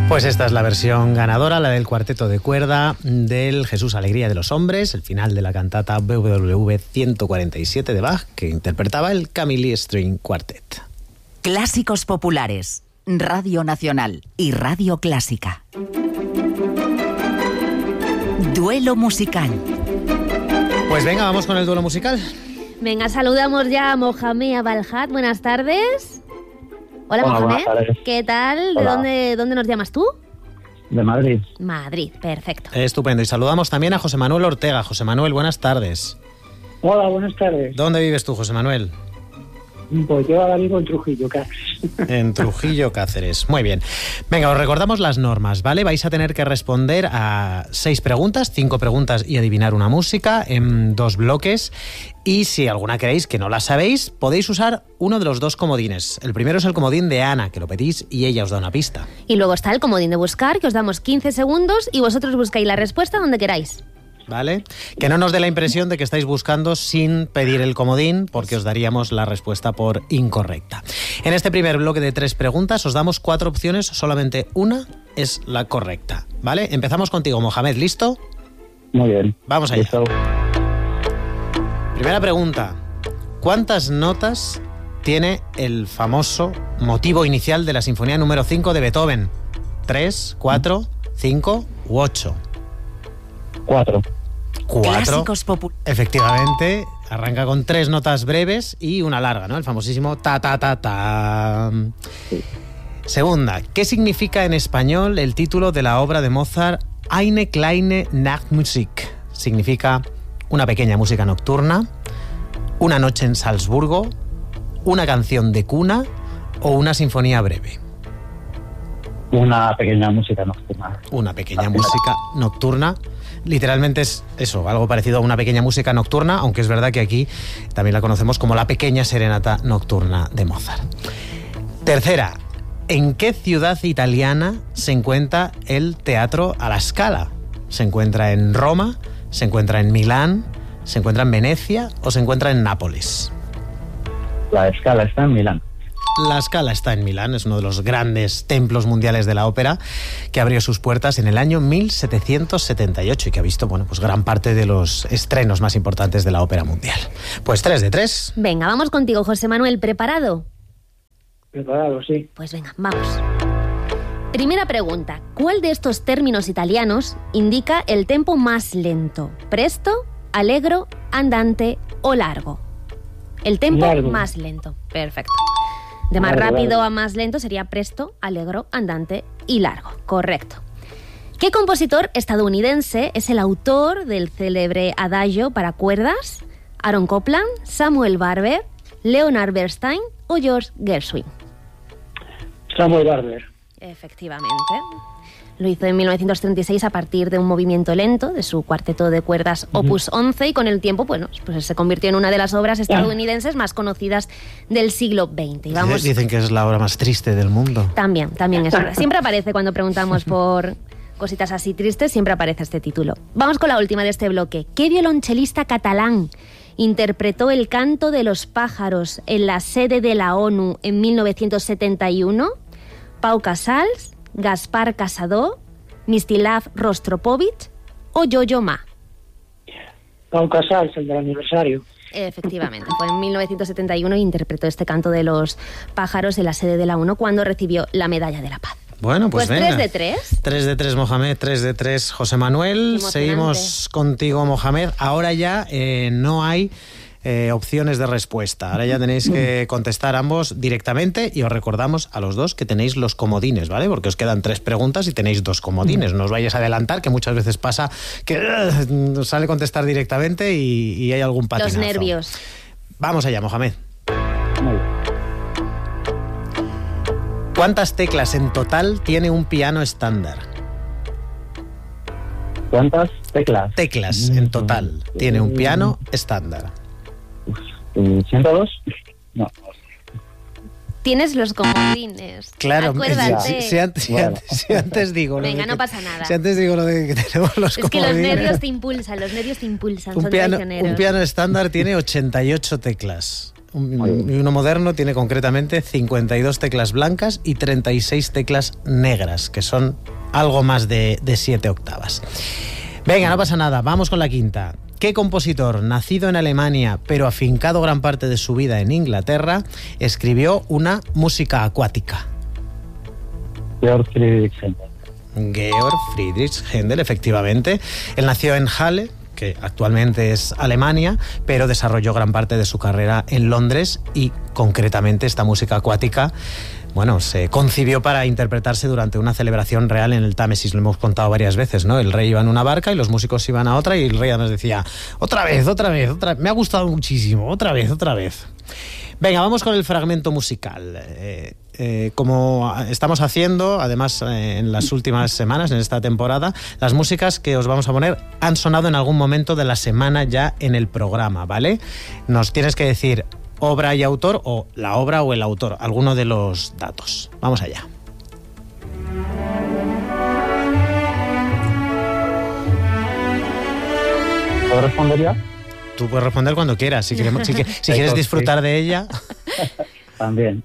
Pues esta es la versión ganadora, la del cuarteto de cuerda del Jesús Alegría de los Hombres, el final de la cantata BWV 147 de Bach, que interpretaba el Camille String Quartet. Clásicos populares, Radio Nacional y Radio Clásica. Duelo musical. Pues venga, vamos con el duelo musical. Venga, saludamos ya a Mohamed Abalhat. Buenas tardes. Hola, Mohamed. ¿Qué tal? Hola. ¿De dónde nos llamas tú? De Madrid. Madrid, perfecto. Estupendo. Y saludamos también a José Manuel Ortega. José Manuel, buenas tardes. Hola, buenas tardes. ¿Dónde vives tú, José Manuel? Pues yo ahora vivo en Trujillo, Cáceres. En Trujillo, Cáceres. Muy bien. Venga, os recordamos las normas, ¿vale? Vais a tener que responder a 6 preguntas, 5 preguntas y adivinar una música en 2 bloques. Y si alguna creéis que no la sabéis, podéis usar uno de los 2 comodines. El primero es el comodín de Ana, que lo pedís y ella os da una pista. Y luego está el comodín de buscar, que os damos 15 segundos y vosotros buscáis la respuesta donde queráis. ¿Vale? Que no nos dé la impresión de que estáis buscando sin pedir el comodín, porque os daríamos la respuesta por incorrecta. En este primer bloque de 3 preguntas os damos 4 opciones, solamente una es la correcta, ¿vale? Empezamos contigo, Mohamed, ¿listo? Muy bien. Vamos allá. Listo. Primera pregunta. ¿Cuántas notas tiene el famoso motivo inicial de la Sinfonía número 5 de Beethoven? ¿3, 4, 5 u 8? 4. 4. Clásicos populares. Efectivamente, arranca con 3 notas breves y una larga, ¿no? El famosísimo ta ta ta ta. Segunda, ¿qué significa en español el título de la obra de Mozart Eine kleine Nachtmusik? Significa una pequeña música nocturna, una noche en Salzburgo, una canción de cuna o una sinfonía breve. Una pequeña música nocturna. Una pequeña música nocturna. Literalmente es eso, algo parecido a una pequeña música nocturna, aunque es verdad que aquí también la conocemos como la pequeña serenata nocturna de Mozart. Tercera, ¿en qué ciudad italiana se encuentra el Teatro a la Scala? ¿Se encuentra en Roma? ¿Se encuentra en Milán? ¿Se encuentra en Venecia? ¿O se encuentra en Nápoles? La Scala está en Milán. La Scala está en Milán, es uno de los grandes templos mundiales de la ópera que abrió sus puertas en el año 1778 y que ha visto, bueno, pues gran parte de los estrenos más importantes de la ópera mundial. Pues 3 de 3. Venga, vamos contigo, José Manuel. ¿Preparado? Preparado, sí. Pues venga, vamos. Primera pregunta. ¿Cuál de estos términos italianos indica el tempo más lento? ¿Presto, allegro, andante o largo? El tempo Largo. más lento. Perfecto. De más Largo, rápido largo. a más lento sería presto, allegro, andante y largo. Correcto. ¿Qué compositor estadounidense es el autor del célebre adagio para cuerdas? ¿Aaron Copland, Samuel Barber, Leonard Bernstein o George Gershwin? Samuel Barber. Efectivamente. Lo hizo en 1936 a partir de un movimiento lento de su cuarteto de cuerdas Opus 11 y con el tiempo, bueno, pues se convirtió en una de las obras estadounidenses más conocidas del siglo XX. Y vamos, Dicen que es la obra más triste del mundo. también es verdad. Siempre aparece cuando preguntamos por cositas así tristes, siempre aparece este título. Vamos con la última de este bloque. ¿Qué violonchelista catalán interpretó el canto de los pájaros en la sede de la ONU en 1971? ¿Pau Casals, Gaspar Casado, Mistislav Rostropovich o Yo-Yo Ma? Pau Casals, el del aniversario. Efectivamente, fue en 1971 e interpretó este canto de los pájaros en la sede de la ONU cuando recibió la Medalla de la Paz. Bueno, pues venga. 3 de 3. 3 de 3, Mohamed, 3 de 3, José Manuel. Emocionante. Seguimos contigo, Mohamed. Ahora ya no hay opciones de respuesta. Ahora ya tenéis que contestar ambos directamente y os recordamos a los dos que tenéis los comodines, ¿vale? Porque os quedan 3 preguntas y tenéis 2 comodines. No os vayáis a adelantar, que muchas veces pasa que nos sale contestar directamente y hay algún patinazo. Los nervios. Vamos allá, Mohamed. Muy bien. ¿Cuántas teclas en total tiene un piano estándar? ¿Cuántas teclas? Teclas en total tiene un piano estándar. ¿102? No. Tienes los comodines. Claro, Acuérdate. si antes digo lo Venga, de no que- pasa nada. Si antes digo lo de que tenemos los Es que los comodines. nervios te impulsan, son traicioneros. Un piano estándar tiene 88 teclas. y uno moderno tiene concretamente 52 teclas blancas y 36 teclas negras, que son algo más de 7 octavas. Venga, no pasa nada, vamos con la quinta. ¿Qué compositor, nacido en Alemania pero afincado gran parte de su vida en Inglaterra, escribió una música acuática? Georg Friedrich Händel. Georg Friedrich Händel, efectivamente. Él nació en Halle, que actualmente es Alemania, pero desarrolló gran parte de su carrera en Londres y concretamente esta música acuática, bueno, se concibió para interpretarse durante una celebración real en el Támesis. Lo hemos contado varias veces, ¿no? El rey iba en una barca y los músicos iban a otra y el rey además decía, otra vez, me ha gustado muchísimo, otra vez. Venga, vamos con el fragmento musical. Como estamos haciendo, además, en las últimas semanas, en esta temporada, las músicas que os vamos a poner han sonado en algún momento de la semana ya en el programa, ¿vale? Nos tienes que decir obra y autor, o la obra o el autor, alguno de los datos. Vamos allá. ¿Puedo responder ya? Tú puedes responder cuando quieras, si quieres disfrutar de ella. También.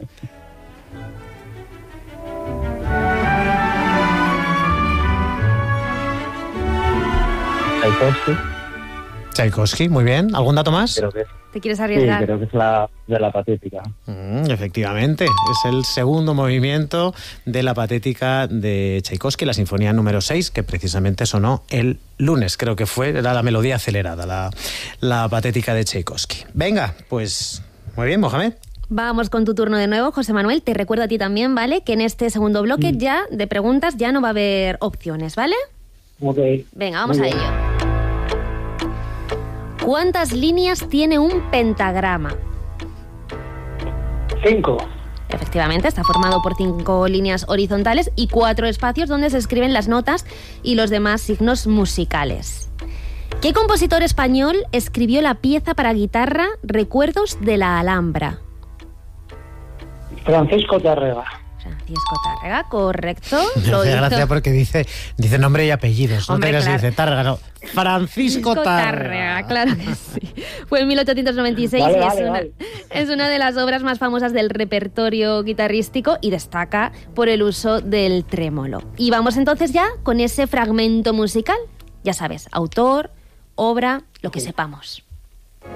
Tchaikovsky, muy bien. ¿Algún dato más? Creo que ¿Te quieres sí, arriesgar? creo que es la de la Patética. Efectivamente, es el segundo movimiento de la Patética de Tchaikovsky, la sinfonía número 6, que precisamente sonó el lunes, creo que fue, era la melodía acelerada, la Patética de Tchaikovsky. Venga, pues muy bien, Mohamed. Vamos con tu turno de nuevo, José Manuel. Te recuerdo a ti también, ¿vale? Que en este segundo bloque ya de preguntas ya no va a haber opciones, ¿vale? Ok. Venga, vamos Muy a bien. ello. ¿Cuántas líneas tiene un pentagrama? 5. Efectivamente, está formado por 5 líneas horizontales y 4 espacios donde se escriben las notas y los demás signos musicales. ¿Qué compositor español escribió la pieza para guitarra Recuerdos de la Alhambra? Francisco Tárrega. Francisco Tárrega, correcto. Me hace gracia porque dice nombre y apellidos. Hombre, no te claro. dice Tárrega, no. Francisco Tárrega. Tárrega, claro que sí. Fue en 1896 Vale, y vale. es una de las obras más famosas del repertorio guitarrístico y destaca por el uso del trémolo. Y vamos entonces ya con ese fragmento musical. Ya sabes, autor, obra, lo que sepamos.